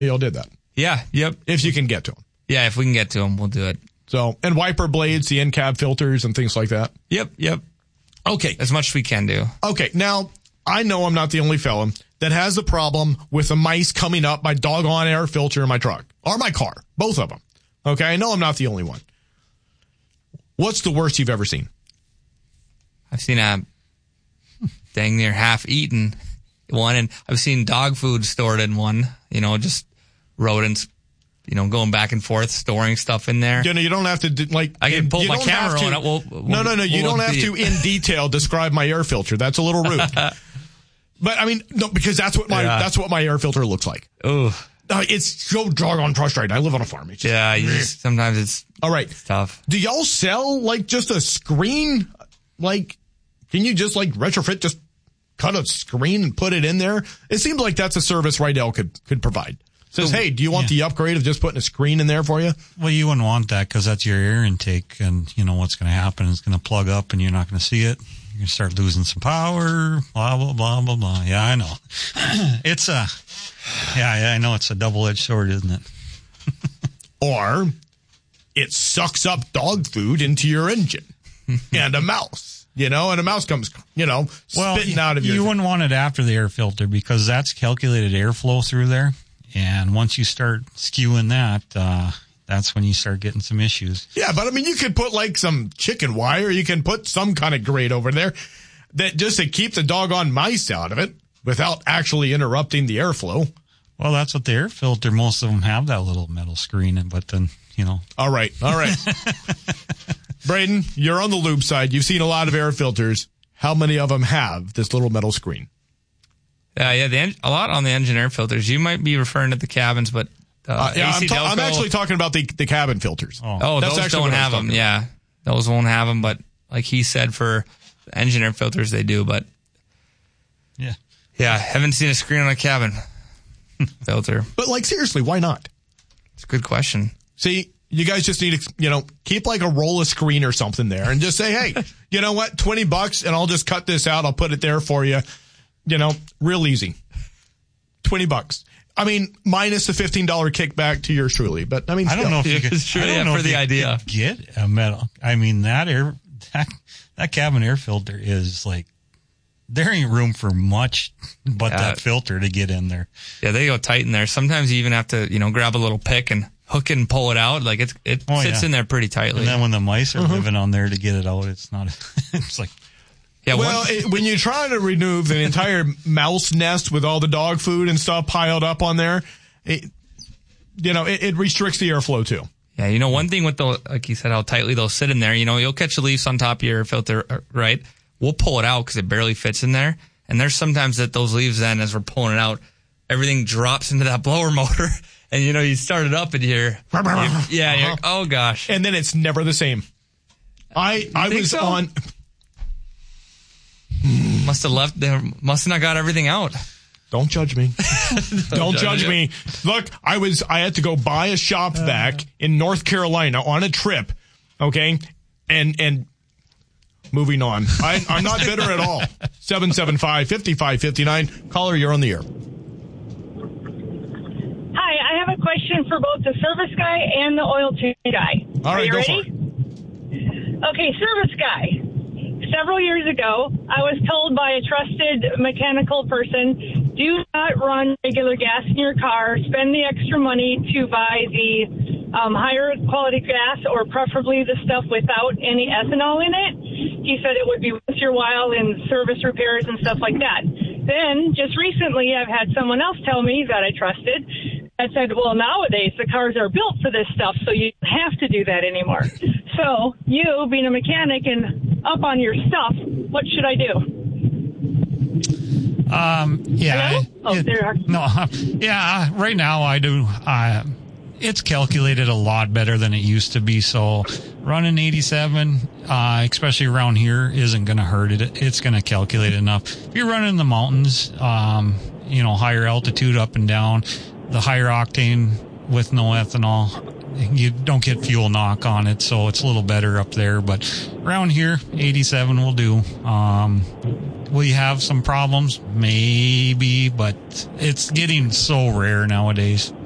y'all did that. Yeah, yep. If you can get to them. Yeah, if we can get to them, we'll do it. So, and wiper blades, the end cab filters and things like that. Yep. Okay. As much as we can do. Okay, now, I know I'm not the only fella that has a problem with the mice coming up my doggone air filter in my truck. Or my car. Both of them. Okay, I know I'm not the only one. What's the worst you've ever seen? I've seen a dang near half-eaten one, and I've seen dog food stored in one. Just rodents, going back and forth, storing stuff in there. You don't have to, I can pull my camera on it. No. You don't have to, in detail, describe my air filter. That's a little rude. But, no, because that's what my air filter looks like. Ooh. It's so doggone frustrating. I live on a farm. Sometimes it's all right. It's tough. Do y'all sell just a screen? Can you just retrofit, just cut a screen and put it in there? It seems like that's a service Rydell could provide. Says, hey, do you want the upgrade of just putting a screen in there for you? Well, you wouldn't want that because that's your air intake, and what's going to happen is going to plug up, and you're not going to see it. You're going to start losing some power. Blah blah blah blah blah. Yeah, I know. It's I know it's a double-edged sword, isn't it? Or it sucks up dog food into your engine and a mouse, and a mouse comes, spitting out of your... You wouldn't want it after the air filter because that's calculated airflow through there. And once you start skewing that, that's when you start getting some issues. Yeah, but you could put some chicken wire. You can put some kind of grate over there that just to keep the doggone mice out of it without actually interrupting the airflow. Well, that's what the air filter, most of them have that little metal screen, but then, All right. Braden, you're on the lube side. You've seen a lot of air filters. How many of them have this little metal screen? A lot on the engine air filters. You might be referring to the cabins, but I'm actually talking about the cabin filters. Those don't have them. Yeah, those won't have them. But like he said, for engine air filters, they do. But yeah, haven't seen a screen on a cabin filter. But seriously, why not? It's a good question. See, you guys just need to, keep a roll of screen or something there and just say, hey, you know what, $20 and I'll just cut this out. I'll put it there for you. Real easy. $20. Minus the $15 kickback to yours truly. But I don't know if you could, for the idea. Get a metal. That cabin air filter is there ain't room for much but that filter to get in there. Yeah, they go tight in there. Sometimes you even have to, grab a little pick and hook it and pull it out. It sits in there pretty tightly. And then when the mice are living on there to get it out, it's not, it's yeah. Well, when you're trying to remove an entire mouse nest with all the dog food and stuff piled up on there, it restricts the airflow too. Yeah. One thing with like you said, how tightly they'll sit in there, you'll catch a leaf on top of your filter, right? We'll pull it out because it barely fits in there. And there's sometimes that those leaves then, as we're pulling it out, everything drops into that blower motor. And, you start it up and you're oh gosh. And then it's never the same. I was on. Must have not got everything out. Don't judge me. Don't judge me. Look, I had to go buy a shop vac in North Carolina on a trip. Okay. And moving on. I'm not bitter at all. 775-5559. Caller, you're on the air. Hi, I have a question for both the service guy and the oil change guy. All right, go ready? For it. Okay, service guy. Several years ago, I was told by a trusted mechanical person, do not run regular gas in your car. Spend the extra money to buy the higher quality gas, or preferably the stuff without any ethanol in it. He said it would be worth your while in service repairs and stuff like that. Then, just recently, I've had someone else tell me that I trusted that said, well, nowadays the cars are built for this stuff, so you don't have to do that anymore. So, you, being a mechanic and up on your stuff, what should I do? Right now I do. It's calculated a lot better than it used to be. So running 87, especially around here, isn't going to hurt it. It's going to calculate enough. If you're running in the mountains, higher altitude up and down, the higher octane with no ethanol, you don't get fuel knock on it. So it's a little better up there, but around here, 87 will do. Will you have some problems? Maybe, but it's getting so rare nowadays.